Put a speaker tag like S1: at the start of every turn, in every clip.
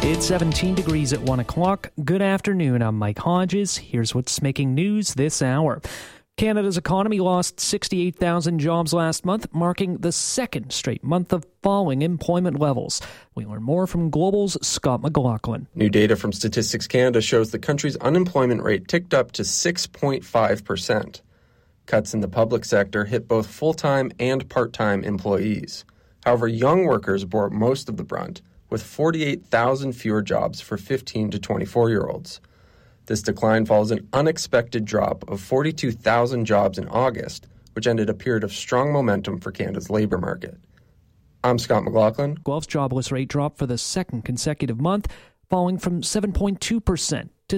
S1: It's 17 degrees at 1 o'clock. Good afternoon, I'm Mike Hodges. Here's what's making news this hour. Canada's economy lost 68,000 jobs last month, marking the second straight month of falling employment levels. We learn more from Global's Scott McLaughlin.
S2: New data from Statistics Canada shows the country's unemployment rate ticked up to 6.5%. Cuts in the public sector hit both full-time and part-time employees. However, young workers bore most of the brunt, with 48,000 fewer jobs for 15 to 24-year-olds. This decline follows an unexpected drop of 42,000 jobs in August, which ended a period of strong momentum for Canada's labour market. I'm Scott McLaughlin.
S1: Guelph's jobless rate dropped for the second consecutive month, falling from 7.2% to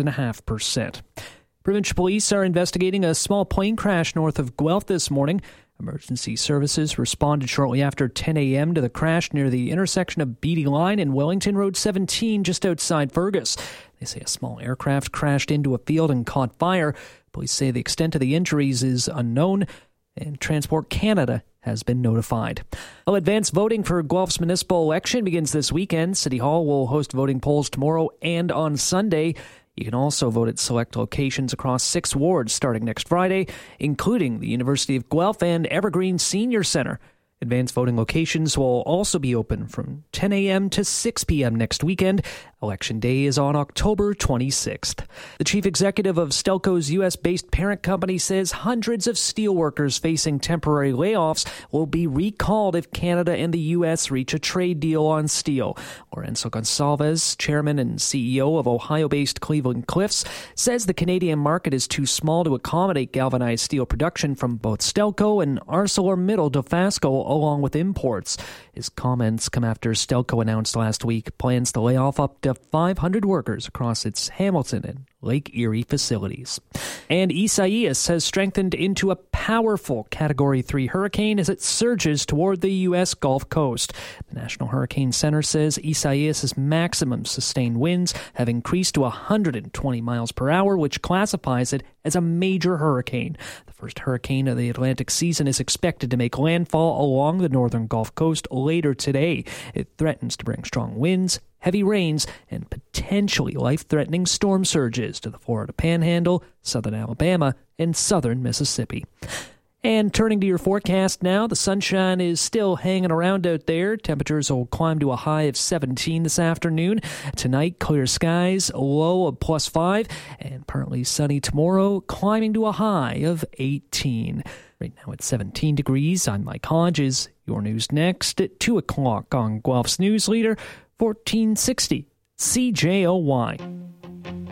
S1: 6.5%. Provincial police are investigating a small plane crash north of Guelph this morning. Emergency services responded shortly after 10 a.m. to the crash near the intersection of Beatty Line and Wellington Road 17 just outside Fergus. They say a small aircraft crashed into a field and caught fire. Police say the extent of the injuries is unknown, and Transport Canada has been notified. Well, advanced voting for Guelph's municipal election begins this weekend. City Hall will host voting polls tomorrow and on Sunday. You can also vote at select locations across 6 wards starting next Friday, including the University of Guelph and Evergreen Senior Centre. Advanced voting locations will also be open from 10 a.m. to 6 p.m. next weekend. Election Day is on October 26th. The chief executive of Stelco's U.S.-based parent company says hundreds of steelworkers facing temporary layoffs will be recalled if Canada and the U.S. reach a trade deal on steel. Lorenzo Gonsalves, chairman and CEO of Ohio-based Cleveland Cliffs, says the Canadian market is too small to accommodate galvanized steel production from both Stelco and ArcelorMittal Dofasco, along with imports. His comments come after Stelco announced last week plans to lay off up to 500 workers across its Hamilton and Lake Erie facilities. And Isaias has strengthened into a powerful Category 3 hurricane as it surges toward the U.S. Gulf Coast. The National Hurricane Center says Isaias' maximum sustained winds have increased to 120 miles per hour, which classifies it as a major hurricane. The first hurricane of the Atlantic season is expected to make landfall along the northern Gulf Coast later today. It threatens to bring strong winds, heavy rains, and potentially life-threatening storm surges to the Florida Panhandle, southern Alabama, and southern Mississippi. And turning to your forecast now, the sunshine is still hanging around out there. Temperatures will climb to a high of 17 this afternoon. Tonight, clear skies, a low of +5, and partly sunny tomorrow, climbing to a high of 18. Right now it's 17 degrees. I'm Mike Hodges. Your news next at 2 o'clock on Guelph's News Leader, 1460 CJOY.